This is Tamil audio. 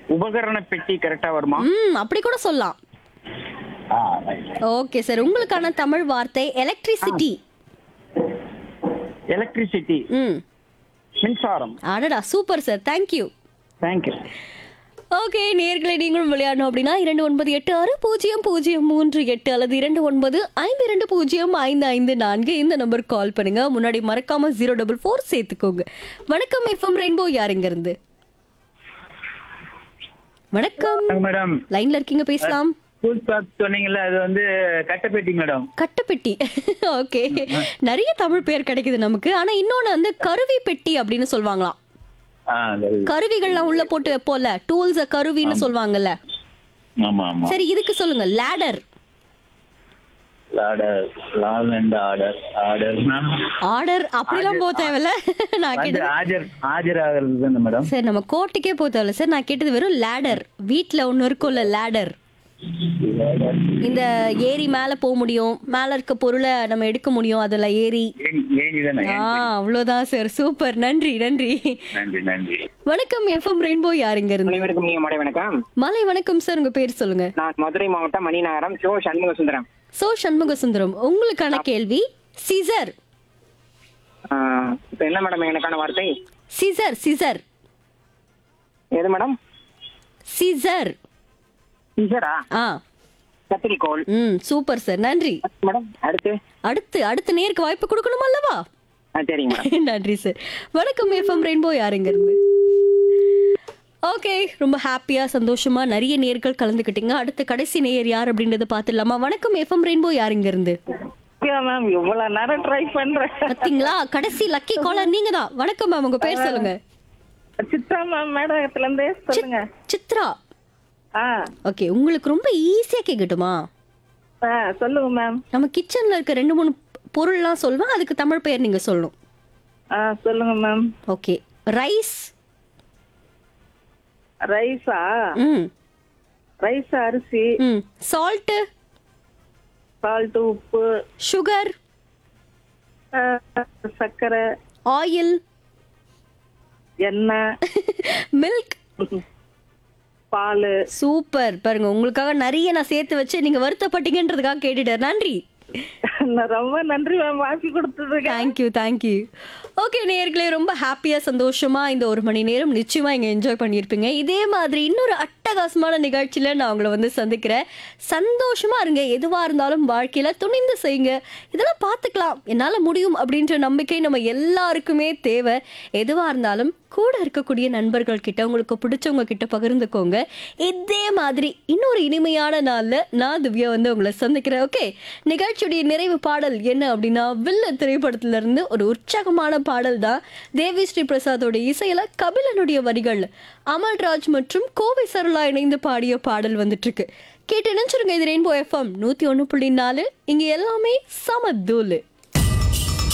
உபகரண பெட்டி கரெக்டா வருமா? அப்படி கூட சொல்லலாம். right. ஓகே சார், உங்களுக்கான தமிழ் வார்த்தை எலக்ட்ரிசிட்டி. எலக்ட்ரிசிட்டி, ம் மின்சாரம். அடடா super sir, thank you. Thank you. Okay, நேர்களை நீங்களும் விளையாடணும் அப்படின்னா 29860038 அல்லது 2952055554 இந்த நம்பர் கால் பண்ணுங்க. முன்னாடி மறக்காம 044 சேர்த்துக்கோங்க. வணக்கம் எஃப்எம் ரெயின்போ, யாருங்க இருந்து? வணக்கம், மேடம், லைன்ல இருக்கீங்க, பேசலாம். ஸ்கூல் ஸ்டாக் சொன்னீங்கல்ல, அது வந்து கட்டப்பெட்டி மேடம். கட்டுப்பெட்டி. ஓகே, நிறைய தமிழ் பேர் கிடைக்குது நமக்கு. ஆனா இன்னொன்னு வந்து கருவி பெட்டி அப்படின்னு சொல்லுவாங்களாம். கருவிகள்லாம் உள்ள போட்டு வைப்போம்ல, டூல்ஸ் கருவின்னு சொல்லுவாங்கல்ல. ஆமா ஆமா. சரி, இதுக்கு சொல்லுங்க. லேடர். ஆர்டர் அப்படிலாம் போக தேவையில்ல. நான் கேட்டது மேடம். சரி, நம்ம கோர்ட்டுக்கே போக தேவையில்ல சார். நான் கேட்டது வெறும் லேடர். வீட்ல ஒண்ணு இருக்கும்ல லேடர், இந்த ஏரி மேல போக முடியும், மேல இருக்க பொருளை நம்ம எடுக்க முடியும் அதுல ஏறி. அவ்வளவுதான் சார், சூப்பர், நன்றி நன்றி நன்றி நன்றி. வணக்கம் எஃப்எம் ரெயின்போ, யாருங்க இருந்து? வணக்கம். மாலை வணக்கம் சார், உங்க பேர் சொல்லுங்க. நான் மதுரை மாவட்டம் மணிநகரம் சோ சண்முக சுந்தரம். சோ சண்முக சுந்தரம், உங்களுக்கான கேள்வி சிசர். இப்ப என்ன மேடம் எனக்கான வார்த்தை? சிசர். சிசர். எது madam? Scissor. Sisera? கத்திரிக்கோள். Super sir, நன்றி மேடம். அடுத்து நேருக்கு வாய்ப்பு கொடுக்கணும் அல்லவா? சரிங்க மேடம். நன்றி சார். வணக்கம் எஃப்எம் ரெயின்போ, யாருங்க இருந்து? ஓகே, ரொம்ப ஹாப்பியா சந்தோஷமா நிறைய நேர்கள் கலந்துக்கிட்டீங்க. அடுத்த கடைசி நேயர் யார் அப்படின்றத பாத்துடலாமா? வணக்கம் எஃப்எம் ரெயின்போ, யாருங்க இருந்து? மேம், இவ்வளவு நேரம் ட்ரை பண்றேன். பாத்தீங்களா, கடைசி லக்கி காலர் நீங்க தான். வணக்கம் மேம், உங்க பேர் சொல்லுங்க. சித்ரா மேம், மேடத்துல இருந்தே சொல்லுங்க. சித்ரா. ஓகே, உங்களுக்கு ரொம்ப ஈஸியா கேக்கட்டுமா? சொல்லுங்க மேம். நம்ம கிச்சன்ல இருக்க 2-3 பொருள்லாம் சொல்லுவேன், அதுக்கு தமிழ் பெயர் நீங்க சொல்லணும். சொல்லுங்க மேம். Okay, rice. ரைஸா? ரைஸ் அரிசி. சால்ட். சால்ட் உப்பு. சுகர். சர்க்கரை. ஆயில். எண்ணெய். மில்க். பால். சூப்பர், பாருங்க உங்களுக்காக நிறைய நான் சேர்த்து வச்சு நீங்க வருத்தப்பட்டீங்கன்றதுக்காக கேட்டுட்டேன். நன்றி. ரொம்ப நன்றி மேம், வாசி கொடுத்ததுக்கு. தேங்க்யூ. ஓகே நேயர்களே, ரொம்ப ஹாப்பியா சந்தோஷமா இந்த 1 மணி நேரம் நிச்சயமா இங்க என்ஜாய் பண்ணியிருப்பீங்க. இதே மாதிரி இன்னொரு அட்டகாசமான நிகழ்ச்சியில நான் உங்களை வந்து சந்திக்கிறேன். சந்தோஷமா இருங்க. எதுவா இருந்தாலும் வாழ்க்கையில துணிந்து செய்யுங்க. இதெல்லாம் பார்த்துக்கலாம், என்னால முடியும் அப்படின்ற நம்பிக்கை நம்ம எல்லாருக்குமே தேவை. எதுவா இருந்தாலும் கூட இருக்கக்கூடிய நண்பர்கள் கிட்ட, உங்களுக்கு பிடிச்சவங்க கிட்ட பகிர்ந்துக்கோங்க. இதே மாதிரி இன்னொரு இனிமையான நாள்ல நான் திவ்யா வந்து உங்களை சந்திக்கிறேன். ஓகே, நிகழ்ச்சியுடைய நிறைவு பாடல் என்ன அப்படின்னா, வில்ல திரைப்படத்துல இருந்து ஒரு உற்சாகமான பாடல் தான். தேவி ஸ்ரீ பிரசாதோட இசையில கபிலனுடைய வரிகள் அமல்ராஜ் மற்றும் கோவை சரளா இணைந்து பாடிய பாடல் வந்துட்டு இருக்கு. கேட்டு நினைச்சிருங்க. இது ரெயின்போ எஃப்எம் 101.4. இங்க எல்லாமே சமதூலு.